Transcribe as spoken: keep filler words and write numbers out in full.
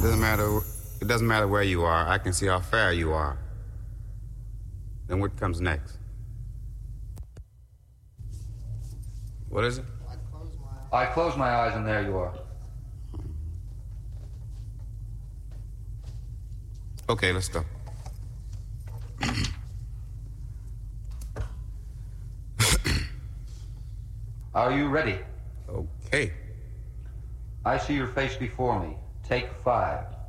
Doesn't matter. It doesn't matter where you are. I can see how fair you are. Then what comes next? What is it? I close my eyes. I close my eyes and there you are. Okay, let's go. Are you ready? Okay. I see your face before me. Take five.